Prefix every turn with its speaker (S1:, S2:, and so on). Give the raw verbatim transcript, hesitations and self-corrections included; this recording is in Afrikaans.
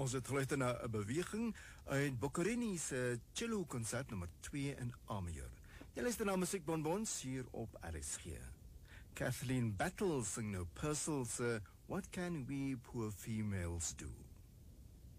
S1: Ons het geluister na 'n beweging uit Boccherini se cello konsert nommer twee in A majeur. Jy luister na Musiekbonbons hier op R S G. Kathleen Battle sing nou Purcell se What Can We Poor Females Do?